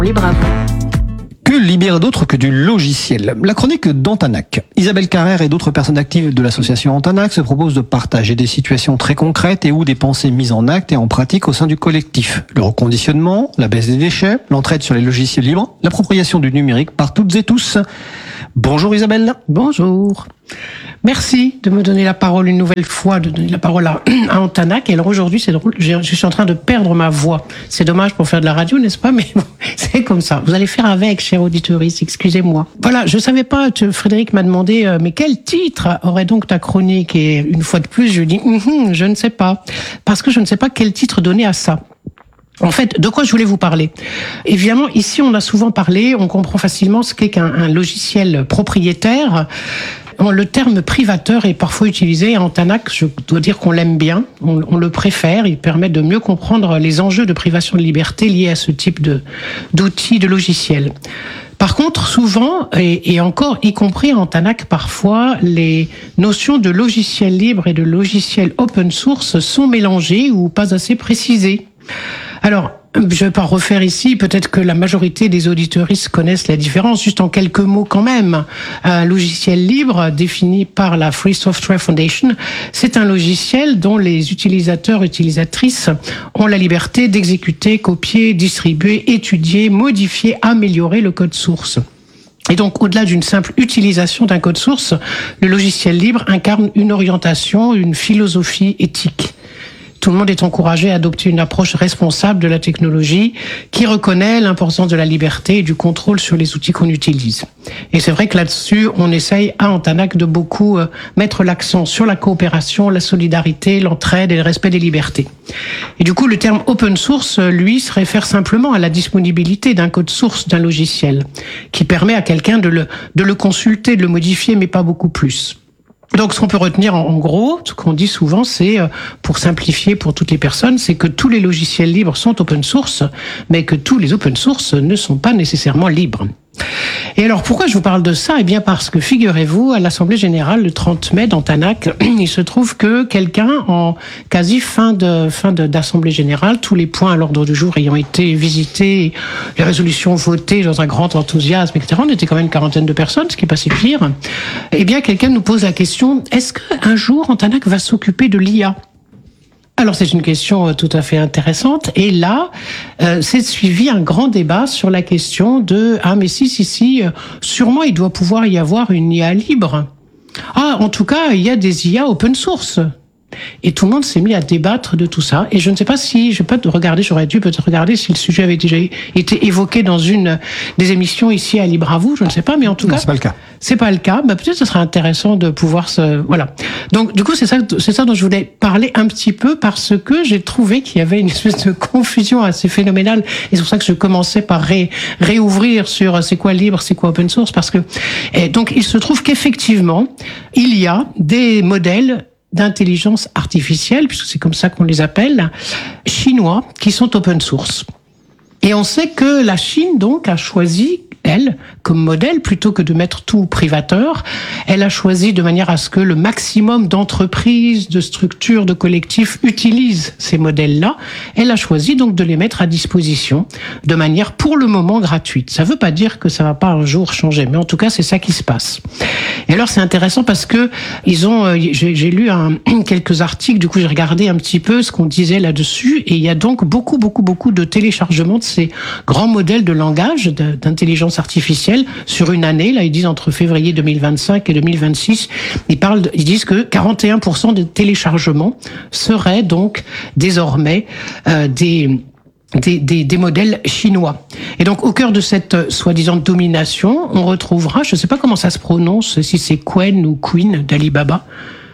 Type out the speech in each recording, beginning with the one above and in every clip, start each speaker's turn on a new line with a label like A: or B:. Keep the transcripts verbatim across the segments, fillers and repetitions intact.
A: Libre à vous.
B: Que libérer d'autre que du logiciel? La chronique d'Antanac. Isabelle Carrère et d'autres personnes actives de l'association Antanac se proposent de partager des situations très concrètes et ou des pensées mises en acte et en pratique au sein du collectif. Le reconditionnement, la baisse des déchets, l'entraide sur les logiciels libres, l'appropriation du numérique par toutes et tous. Bonjour Isabelle.
C: Bonjour. Merci de me donner la parole une nouvelle fois, de donner la parole à, à Antanac. Et alors aujourd'hui, c'est drôle, je, je suis en train de perdre ma voix. C'est dommage pour faire de la radio, n'est-ce pas? Mais bon, c'est comme ça. Vous allez faire avec, chère auditrice, excusez-moi. Voilà, je savais pas, tu, Frédéric m'a demandé, euh, mais quel titre aurait donc ta chronique? Et une fois de plus, je dis, mm-hmm, je ne sais pas. Parce que je ne sais pas quel titre donner à ça. En fait, de quoi je voulais vous parler? Évidemment, ici, on a souvent parlé, on comprend facilement ce qu'est qu'un un logiciel propriétaire. Le terme privateur est parfois utilisé. À Antanac, je dois dire qu'on l'aime bien, on, on le préfère. Il permet de mieux comprendre les enjeux de privation de liberté liés à ce type de d'outils, de logiciels. Par contre, souvent, et, et encore, y compris à Antanac parfois, les notions de logiciel libre et de logiciel open source sont mélangées ou pas assez précisées. Alors, je ne vais pas refaire ici, peut-être que la majorité des auditeuristes connaissent la différence, juste en quelques mots quand même. Un logiciel libre, défini par la Free Software Foundation, c'est un logiciel dont les utilisateurs, utilisatrices ont la liberté d'exécuter, copier, distribuer, étudier, modifier, améliorer le code source. Et donc, au-delà d'une simple utilisation d'un code source, le logiciel libre incarne une orientation, une philosophie éthique. Tout le monde est encouragé à adopter une approche responsable de la technologie qui reconnaît l'importance de la liberté et du contrôle sur les outils qu'on utilise. Et c'est vrai que là-dessus, on essaye à Antanac de beaucoup mettre l'accent sur la coopération, la solidarité, l'entraide et le respect des libertés. Et du coup, le terme open source, lui, se réfère simplement à la disponibilité d'un code source d'un logiciel qui permet à quelqu'un de le, de le consulter, de le modifier, mais pas beaucoup plus. Donc, ce qu'on peut retenir en gros, ce qu'on dit souvent, c'est, pour simplifier pour toutes les personnes, c'est que tous les logiciels libres sont open source, mais que tous les open source ne sont pas nécessairement libres. Et alors, pourquoi je vous parle de ça? Eh bien, parce que, figurez-vous, à l'Assemblée Générale, le trente mai, d'Antanac, il se trouve que quelqu'un, en quasi fin de, fin de, d'Assemblée Générale, tous les points à l'ordre du jour ayant été visités, les résolutions votées dans un grand enthousiasme, et cetera, on était quand même une quarantaine de personnes, ce qui est pas si pire. Eh bien, quelqu'un nous pose la question, est-ce qu'un jour, Antanac va s'occuper de l'I A? Alors c'est une question tout à fait intéressante et là euh, c'est suivi un grand débat sur la question de ah mais si si si euh, sûrement il doit pouvoir y avoir une I A libre. Ah en tout cas il y a des I A open source. Et tout le monde s'est mis à débattre de tout ça. Et je ne sais pas si, je peux pas regarder, j'aurais dû peut-être regarder si le sujet avait déjà été évoqué dans une des émissions ici à Libre à vous, je ne sais pas, mais en tout
B: non,
C: cas.
B: c'est pas le cas.
C: C'est pas le cas. Bah, peut-être ce serait intéressant de pouvoir se, voilà. Donc, du coup, c'est ça, c'est ça dont je voulais parler un petit peu parce que j'ai trouvé qu'il y avait une espèce de confusion assez phénoménale. Et c'est pour ça que je commençais par ré, réouvrir sur c'est quoi libre, c'est quoi open source parce que, et donc, il se trouve qu'effectivement, il y a des modèles d'intelligence artificielle, puisque c'est comme ça qu'on les appelle, chinois, qui sont open source. Et on sait que la Chine, donc, a choisi, elle, comme modèle, plutôt que de mettre tout privateur, elle a choisi de manière à ce que le maximum d'entreprises, de structures, de collectifs utilisent ces modèles-là. Elle a choisi donc de les mettre à disposition de manière pour le moment gratuite. Ça veut pas dire que ça va pas un jour changer, mais en tout cas, c'est ça qui se passe. Et alors, c'est intéressant parce que ils ont, euh, j'ai, j'ai lu un, quelques articles, du coup, j'ai regardé un petit peu ce qu'on disait là-dessus, et il y a donc beaucoup, beaucoup, beaucoup de téléchargements de ces grands modèles de langage, de, d'intelligence artificielle sur une année. Là, ils disent entre février deux mille vingt-cinq et deux mille vingt-six, ils parlent, de, ils disent que quarante et un pour cent des téléchargements seraient donc désormais euh, des Des, des, des modèles chinois. Et donc, au cœur de cette euh, soi-disant domination, on retrouvera, je ne sais pas comment ça se prononce, si c'est Quen ou Queen d'Alibaba,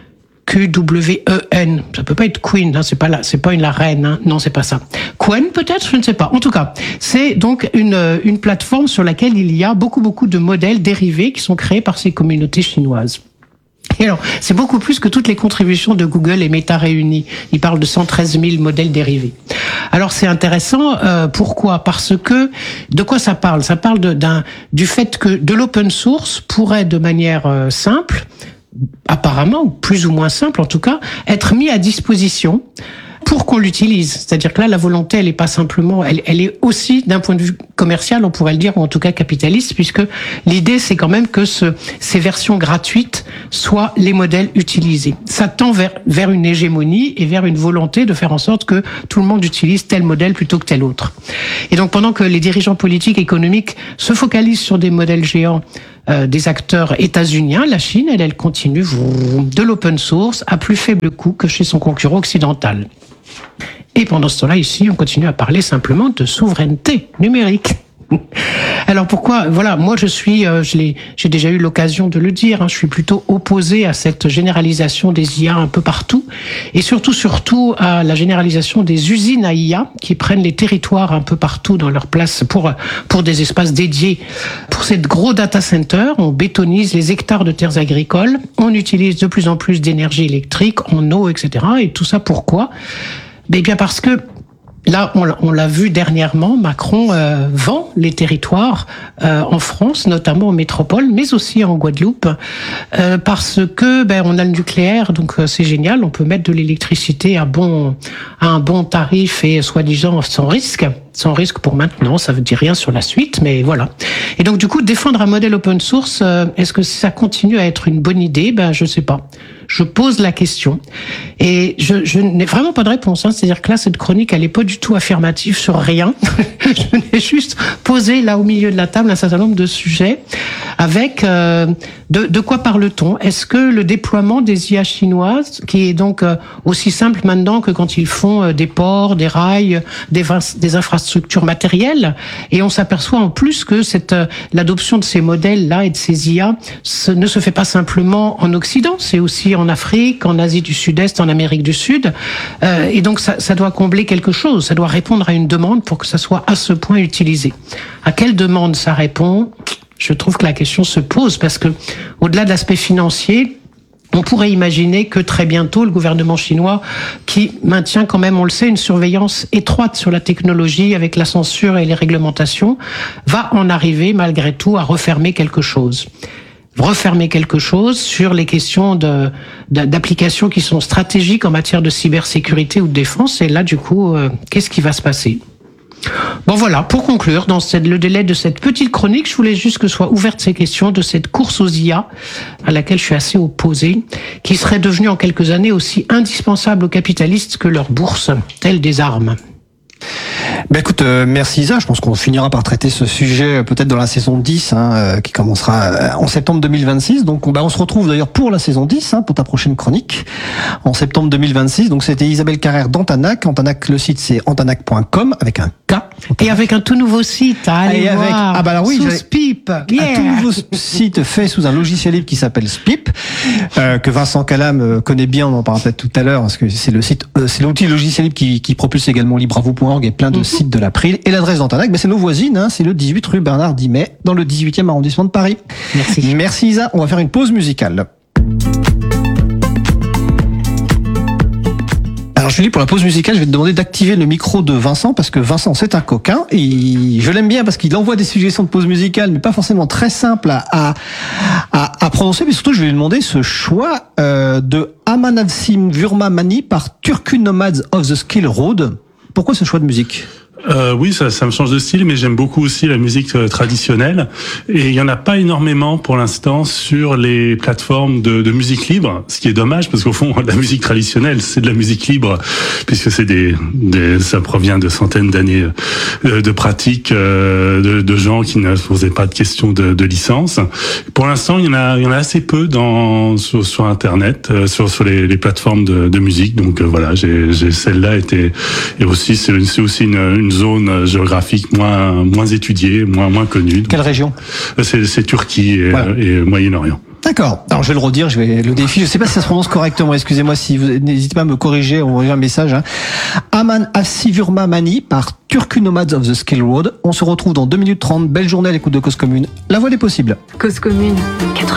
C: Q W E N. Ça peut pas être Queen, hein, c'est pas la, c'est pas une la reine, hein. Non, c'est pas ça. Quen peut-être, je ne sais pas. En tout cas, c'est donc une une plateforme sur laquelle il y a beaucoup beaucoup de modèles dérivés qui sont créés par ces communautés chinoises. Et alors, c'est beaucoup plus que toutes les contributions de Google et Meta réunies. Ils parlent de cent treize mille modèles dérivés. Alors, c'est intéressant. Euh, pourquoi? Parce que, de quoi ça parle? Ça parle de, d'un, du fait que de l'open source pourrait, de manière euh, simple, apparemment, plus ou moins simple en tout cas, être mis à disposition pour qu'on l'utilise. C'est-à-dire que là, la volonté, elle est pas simplement, elle, elle est aussi d'un point de vue commercial, on pourrait le dire, ou en tout cas capitaliste, puisque l'idée, c'est quand même que ce, ces versions gratuites soient les modèles utilisés. Ça tend vers, vers une hégémonie et vers une volonté de faire en sorte que tout le monde utilise tel modèle plutôt que tel autre. Et donc, pendant que les dirigeants politiques et économiques se focalisent sur des modèles géants, Euh, des acteurs états-uniens, la Chine, elle, elle continue de l'open source à plus faible coût que chez son concurrent occidental. Et pendant ce temps-là, ici, on continue à parler simplement de souveraineté numérique. Alors pourquoi ? Voilà, moi je suis, euh, je l'ai, j'ai déjà eu l'occasion de le dire, hein, je suis plutôt opposé à cette généralisation des I A un peu partout, et surtout, surtout à la généralisation des usines à I A qui prennent les territoires un peu partout dans leur place pour pour des espaces dédiés. Pour ces gros data centers, on bétonise les hectares de terres agricoles, on utilise de plus en plus d'énergie électrique, en eau, et cetera. Et tout ça pourquoi ? Eh bien parce que là, on, on l'a vu dernièrement, Macron euh, vend les territoires euh, en France, notamment en métropole, mais aussi en Guadeloupe, euh, parce que ben on a le nucléaire, donc euh, c'est génial, on peut mettre de l'électricité à bon à un bon tarif et soi-disant sans risque. Sans risque pour maintenant, ça veut dire rien sur la suite, mais voilà. Et donc du coup, défendre un modèle open source, euh, est-ce que ça continue à être une bonne idée ? Ben je sais pas. Je pose la question et je, je n'ai vraiment pas de réponse. Hein. C'est-à-dire que là, cette chronique, elle est pas du tout affirmative sur rien. Je n'ai juste posé là au milieu de la table un certain nombre de sujets avec euh, de, de quoi parle-t-on ? Est-ce que le déploiement des I A chinoises, qui est donc euh, aussi simple maintenant que quand ils font euh, des ports, des rails, des, des infrastructures matérielles, et on s'aperçoit en plus que cette euh, l'adoption de ces modèles-là et de ces I A ce, ne se fait pas simplement en Occident, c'est aussi en Afrique, en Asie du Sud-Est, en Amérique du Sud, euh, et donc ça, ça doit combler quelque chose, ça doit répondre à une demande pour que ça soit à ce point utilisé. À quelle demande ça répond ? Je trouve que la question se pose parce que, au-delà de l'aspect financier, on pourrait imaginer que très bientôt, le gouvernement chinois, qui maintient quand même, on le sait, une surveillance étroite sur la technologie avec la censure et les réglementations, va en arriver malgré tout à refermer quelque chose. Refermer quelque chose sur les questions de, de, d'applications qui sont stratégiques en matière de cybersécurité ou de défense. Et là, du coup, euh, qu'est-ce qui va se passer ? Bon voilà, pour conclure, dans cette, le délai de cette petite chronique, je voulais juste que soient ouvertes ces questions de cette course aux I A, à laquelle je suis assez opposé, qui serait devenue en quelques années aussi indispensable aux capitalistes que leur bourse, telle des armes.
B: Ben écoute, euh, merci Isa. Je pense qu'on finira par traiter ce sujet euh, peut-être dans la saison dix, hein, euh, qui commencera euh, en septembre deux mille vingt-six. Donc on, ben, on se retrouve d'ailleurs pour la saison dix, hein, pour ta prochaine chronique, en septembre deux mille vingt-six. Donc c'était Isabelle Carrère d'Antanac. Antanac, le site c'est antanac point com avec un K. Antanac.
C: Et avec un tout nouveau site à aller
B: et
C: voir.
B: Avec, ah bah alors oui,
C: sous Spip. Yeah.
B: Un tout nouveau site fait sous un logiciel libre qui s'appelle Spip, euh, que Vincent Calam euh, connaît bien. On en parlera peut-être tout à l'heure parce que c'est le site, euh, c'est l'outil logiciel libre qui, qui propulse également libravou point org et plein de site de l'April. Et l'adresse d'Antanac, ben c'est nos voisines, hein, c'est le dix-huit rue Bernard Dimet, dans le dix-huitième arrondissement de Paris.
C: Merci.
B: Merci Isa, on va faire une pause musicale. Alors Julie, pour la pause musicale, je vais te demander d'activer le micro de Vincent, parce que Vincent, c'est un coquin, et je l'aime bien parce qu'il envoie des suggestions de pause musicale, mais pas forcément très simples à, à, à, à prononcer, mais surtout je vais lui demander ce choix euh, de Amanavsim Vurma Mani par Turku Nomads of the Skill Road. Pourquoi ce choix de musique ?
A: Euh, oui, ça, ça me change de style, mais j'aime beaucoup aussi la musique euh, traditionnelle. Et il y en a pas énormément pour l'instant sur les plateformes de, de musique libre, ce qui est dommage parce qu'au fond, la musique traditionnelle, c'est de la musique libre, puisque c'est des, des ça provient de centaines d'années de, de pratiques euh, de, de gens qui ne posaient pas de questions de, de licence. Pour l'instant, il y en a, il y en a assez peu dans sur, sur Internet, euh, sur sur les, les plateformes de, de musique. Donc euh, voilà, j'ai, j'ai celle-là était et aussi c'est, c'est aussi une, une zone géographique moins moins étudiée, moins moins connue.
B: Quelle région ?
A: C'est, c'est Turquie et,
B: voilà.
A: et Moyen-Orient.
B: D'accord. Alors je vais le redire, je vais le défi. Je sais pas si ça se prononce correctement. Excusez-moi si vous n'hésitez pas à me corriger ou envoyer un message. Hein. Aman Asivurma Mani par Turku Nomads of the Skill Road. On se retrouve dans deux minutes trente. Belle journée à l'écoute de Cause Commune. La voix des possibles.
D: Cause Commune quatre-vingts.